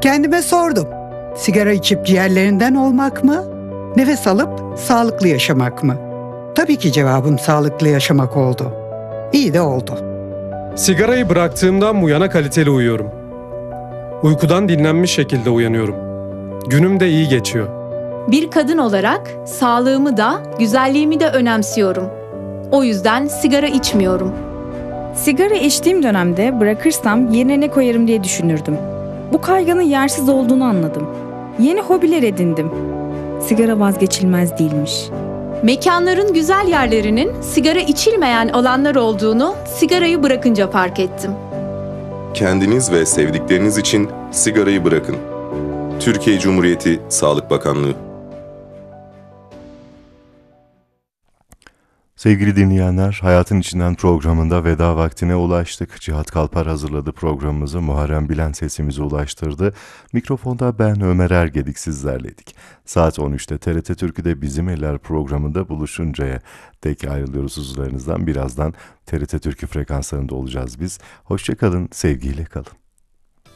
Kendime sordum. Sigara içip ciğerlerinden olmak mı? Nefes alıp sağlıklı yaşamak mı? Tabii ki cevabım sağlıklı yaşamak oldu. İyi de oldu. Sigarayı bıraktığımdan bu yana kaliteli uyuyorum. Uykudan dinlenmiş şekilde uyanıyorum. Günüm de iyi geçiyor. Bir kadın olarak sağlığımı da, güzelliğimi de önemsiyorum. O yüzden sigara içmiyorum. Sigara içtiğim dönemde bırakırsam yerine ne koyarım diye düşünürdüm. Bu kaygının yersiz olduğunu anladım. Yeni hobiler edindim. Sigara vazgeçilmez değilmiş. Mekanların güzel yerlerinin sigara içilmeyen alanlar olduğunu sigarayı bırakınca fark ettim. Kendiniz ve sevdikleriniz için sigarayı bırakın. Türkiye Cumhuriyeti Sağlık Bakanlığı. Sevgili dinleyenler, Hayatın İçinden programında veda vaktine ulaştık. Cihat Kalpar hazırladı programımızı, Muharrem Bilen sesimizi ulaştırdı. Mikrofonda ben Ömer Ergedik sizlerleydik. Saat 13'te TRT Türkü'de Bizim Eller programında buluşuncaya dek ayrılıyoruz huzurlarınızdan. Birazdan TRT Türkü frekanslarında olacağız biz. Hoşça kalın, sevgiyle kalın.